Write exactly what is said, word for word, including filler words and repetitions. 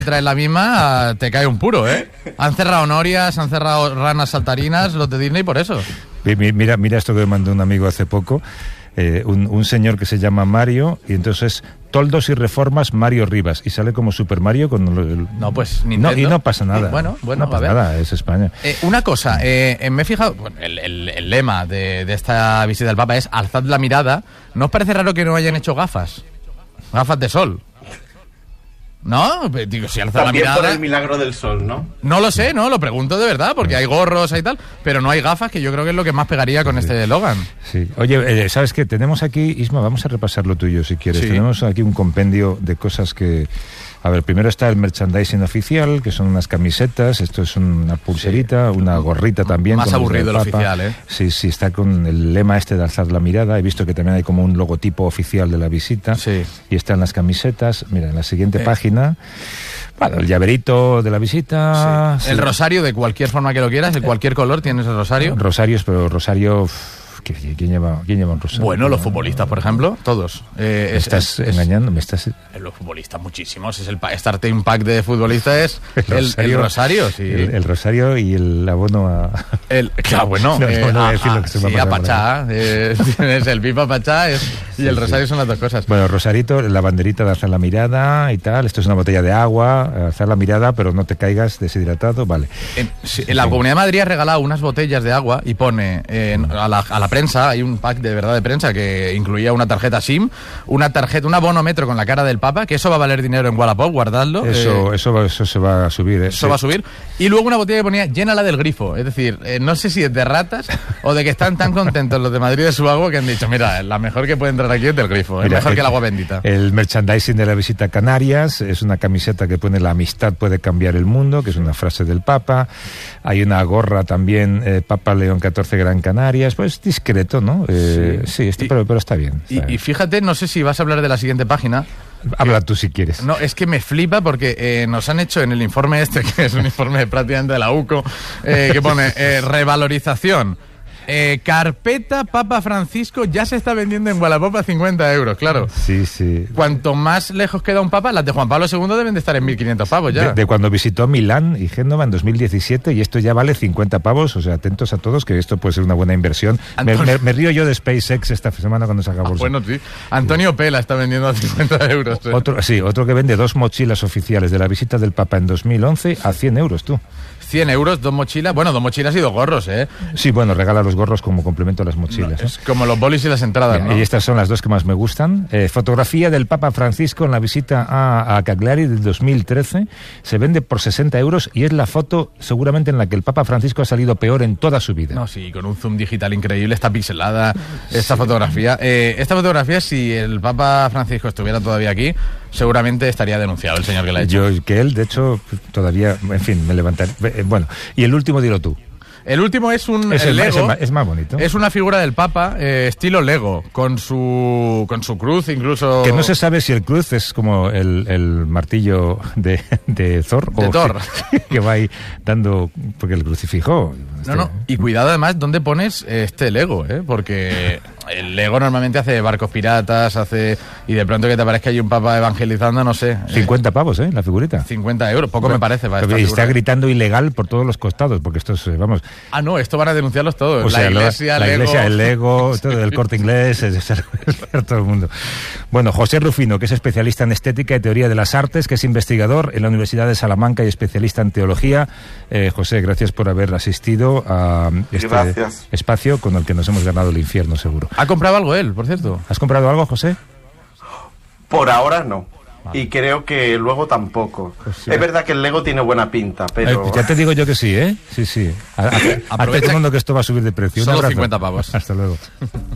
traes la misma, te cae un puro, ¿eh? Han cerrado norias, han cerrado ranas saltarinas, los de Disney, por eso. Mira, mira esto que me mandó un amigo hace poco, eh, un, un señor que se llama Mario, y entonces toldos y reformas Mario Rivas, y sale como Super Mario con el... No, pues Nintendo. No, y no pasa nada. Bueno, bueno, no pasa a ver. nada, es España. Eh, una cosa, eh, me he fijado, bueno, el, el, el lema de, de esta visita del Papa es alzad la mirada. ¿No os parece raro que no hayan hecho gafas? Gafas de sol. ¿No? Digo, si alza la mirada... por el milagro del sol, ¿no? No lo sé, no, lo pregunto de verdad, porque hay gorros y tal, pero no hay gafas, que yo creo que es lo que más pegaría con sí. este Logan. Sí. Oye, eh, ¿sabes qué? Tenemos aquí, Isma, vamos a repasar lo tuyo si quieres. Sí. Tenemos aquí un compendio de cosas que... A ver, primero está el merchandising oficial, que son unas camisetas, esto es una pulserita, sí. una gorrita también. Más aburrido el oficial, ¿eh? Sí, sí, está con el lema este de alzar la mirada. He visto que también hay como un logotipo oficial de la visita. Sí. Y están las camisetas. Mira, en la siguiente eh. página... Bueno, el llaverito de la visita... Sí. Sí. El rosario, de cualquier forma que lo quieras, de cualquier color, tienes el rosario. Rosarios, pero rosario... ¿Quién lleva, ¿Quién lleva un rosario? Bueno, los futbolistas, por ejemplo, todos. Eh, ¿Me es, estás es, engañando? ¿Me estás...? Los futbolistas, muchísimos. Es el starting pack de futbolistas es el rosario, el, el rosario sí. El, el rosario y el abono a... El, claro, bueno, no, eh, no, no a, decir lo que se sí, va a, a Pachá. Eh, tienes el pipa Pachá es, y sí, el rosario sí. son las dos cosas. Bueno, rosarito, la banderita de alzar la mirada y tal. Esto es una botella de agua, alzar la mirada, pero no te caigas deshidratado, vale. En, sí, en la Comunidad de Madrid ha regalado unas botellas de agua y pone eh, a, la, a la prensa, hay un pack de verdad de prensa que incluía una tarjeta SIM, una tarjeta, un abonometro con la cara del Papa, que eso va a valer dinero en Wallapop, guardadlo. Eso, eh, eso, eso se va a subir. ¿eh? Eso sí. va a subir. Y luego una botella que ponía llénala del grifo. Es decir, eh, no sé si es de ratas o de que están tan contentos los de Madrid de su agua que han dicho, mira, la mejor que puede entrar aquí es del grifo, es mira, mejor el, que el agua bendita. El merchandising de la visita a Canarias es una camiseta que pone la amistad puede cambiar el mundo, que es una frase del Papa. Hay una gorra también, eh, Papa León catorce Gran Canarias, pues discreto, ¿no? Eh, sí, sí este, y, pero, pero está bien. Está y, bien. Y fíjate, no sé si vas a hablar de la siguiente página. Habla que, tú si quieres. No, es que me flipa porque eh, nos han hecho en el informe este, que es un informe prácticamente de la U C O, eh, que pone eh, revalorización. Eh, carpeta Papa Francisco ya se está vendiendo en Wallapop a cincuenta euros, claro. Sí, sí. Cuanto más lejos queda un Papa, las de Juan Pablo segundo deben de estar en mil quinientos pavos ya. De, de cuando visitó Milán y Génova en dos mil diecisiete, y esto ya vale cincuenta pavos, o sea, atentos a todos que esto puede ser una buena inversión. Me, me, me río yo de SpaceX esta semana cuando saca bolsa. Ah, bueno, sí. Antonio Pela está vendiendo a cincuenta euros. ¿Eh? Otro, sí, otro que vende dos mochilas oficiales de la visita del Papa en dos mil once a cien euros, tú. cien euros, dos mochilas. Bueno, dos mochilas y dos gorros, ¿eh? Sí, bueno, regala los gorros como complemento a las mochilas. No, es ¿eh? como los bolis y las entradas, Mira, ¿no? Y estas son las dos que más me gustan. Eh, fotografía del Papa Francisco en la visita a, a Cagliari del dos mil trece. Se vende por sesenta euros y es la foto seguramente en la que el Papa Francisco ha salido peor en toda su vida. No, sí, con un zoom digital increíble, está pixelada esta sí. fotografía. Eh, esta fotografía, si el Papa Francisco estuviera todavía aquí, seguramente estaría denunciado el señor que la ha hecho. Yo, que él, de hecho, todavía, en fin, me levantaré. Bueno, y el último dilo tú. El último es un es el el, Lego, es, el, es más bonito. Es una figura del Papa eh, estilo Lego, con su con su cruz incluso. Que no se sabe si el cruz es como el, el martillo de, de Thor. De o Thor. Que, que va ahí dando, porque el crucifijo. Este... No, no, y cuidado además dónde pones este Lego, ¿eh? Porque el Lego normalmente hace barcos piratas, hace y de pronto que te parezca hay un Papa evangelizando, no sé. cincuenta pavos, ¿eh? La figurita. cincuenta euros, poco pero, me parece. Para pero esta y está figura. Gritando ilegal por todos los costados, porque esto es, vamos... Ah, no, esto van a denunciarlos todos. O sea, la iglesia, la, la Lego... iglesia, el Lego, todo el Corte Inglés, es, es, es, todo el mundo. Bueno, José Rufino, que es especialista en estética y teoría de las artes, que es investigador en la Universidad de Salamanca y especialista en teología. Eh, José, gracias por haber asistido a este gracias. espacio con el que nos hemos ganado el infierno, seguro. ¿Ha comprado algo él, por cierto? ¿Has comprado algo, José? Por ahora no. Vale. Y creo que luego tampoco. Pues sí. Es verdad que el Lego tiene buena pinta, pero... Eh, ya te digo yo que sí, ¿eh? Sí, sí. A, a, a, a todo el mundo que esto va a subir de precio. Solo cincuenta pavos. Hasta luego.